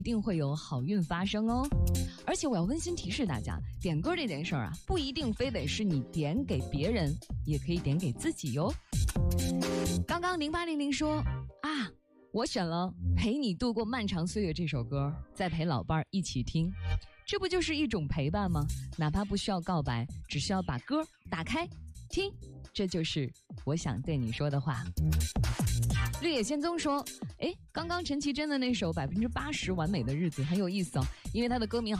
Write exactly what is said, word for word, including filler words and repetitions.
一定会有好运发生哦。而且我要温馨提示大家，点歌这件事儿啊，不一定非得是你点给别人，也可以点给自己哟。刚刚零八零零说啊，我选了陪你度过漫长岁月这首歌，再陪老伴儿一起听，这不就是一种陪伴吗？哪怕不需要告白，只需要把歌打开听，这就是我想对你说的话。绿野仙踪说，诶，刚刚陈绮贞的那首百分之八十完美的日子很有意思哦，因为它的歌名好